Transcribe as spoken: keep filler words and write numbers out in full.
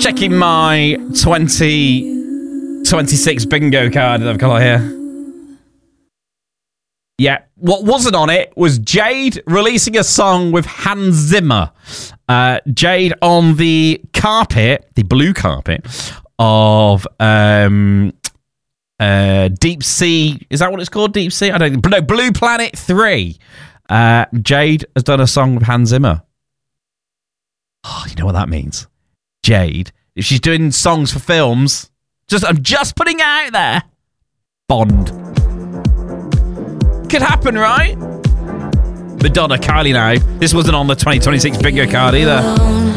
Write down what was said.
checking my twenty twenty-six bingo card that I've got here. Yeah, what wasn't on it was Jade releasing a song with Hans Zimmer. Uh, Jade on the carpet, the blue carpet, of um, uh, Deep Sea. Is that what it's called? Deep Sea? I don't know. No, Blue Planet three. Uh, Jade has done a song with Hans Zimmer. Oh, you know what that means? Jade, if she's doing songs for films, just I'm just putting it out there. Bond. Could happen, right? Madonna, Kylie now. This wasn't on the twenty twenty-six bingo card either.